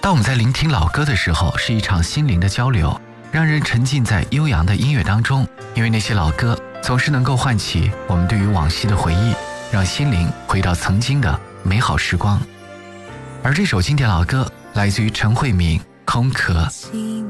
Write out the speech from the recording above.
当我们在聆听老歌的时候，是一场心灵的交流，让人沉浸在悠扬的音乐当中，因为那些老歌总是能够唤起我们对于往昔的回忆，让心灵回到曾经的美好时光。而这首经典老歌来自于陈慧敏《空壳》。